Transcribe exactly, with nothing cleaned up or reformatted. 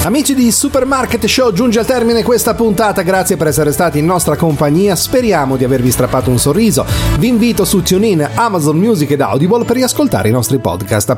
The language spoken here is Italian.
Amici di Supermarket Show, giunge al termine questa puntata, grazie per essere stati in nostra compagnia, speriamo di avervi strappato un sorriso. Vi invito su TuneIn, Amazon Music ed Audible per riascoltare i nostri podcast.